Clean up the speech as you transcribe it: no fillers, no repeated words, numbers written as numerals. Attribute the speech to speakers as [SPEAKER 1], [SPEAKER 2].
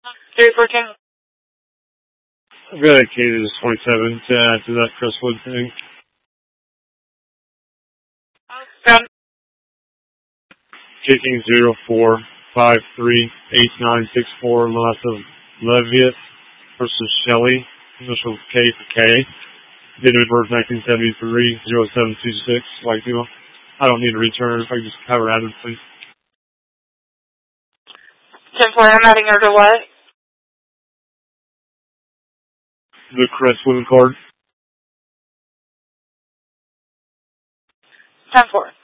[SPEAKER 1] 314.
[SPEAKER 2] I've got a Cases 27 to add to that Crestwood thing. Kicking 04538964, last of Leviat versus Shelley, initial K for K. Date of birth 1973, 0726, like you know. I don't need a return if I just have her added, please.
[SPEAKER 1] 10-4, I'm adding her to what?
[SPEAKER 2] The Crestwood card.
[SPEAKER 1] 10-4.